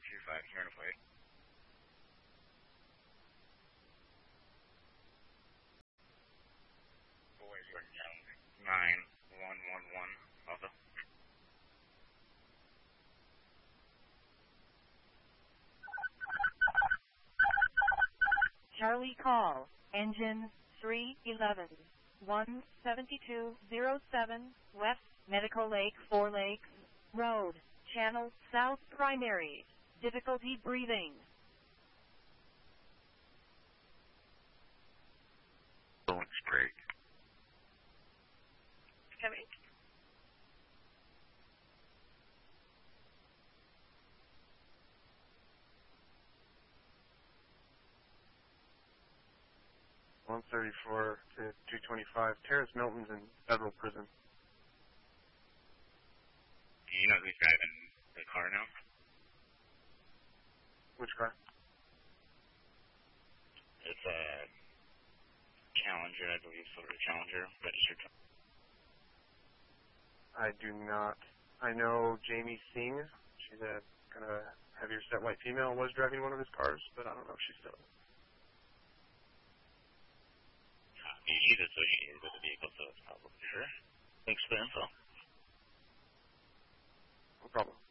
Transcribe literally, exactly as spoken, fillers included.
two five, here in a fight. Boy, you are young. nine one one one, Alpha. Charlie call, engine three eleven, one seventy-two oh seven, West Medical Lake Four Lakes Road, Channel South Primary, difficulty breathing. Lawrence break. Coming. one thirty-four to two twenty-five. Terrence Milton's in federal prison. Do you know who's driving the car now? Which car? It's a Challenger, I believe, sort of Challenger, registered. I do not. I know Jamie Singh. She's a kind of heavier set white female. Was driving one of his cars, but I don't know if she's still. She's associated with the vehicle, so it's probably her. Thanks for the info. No problem.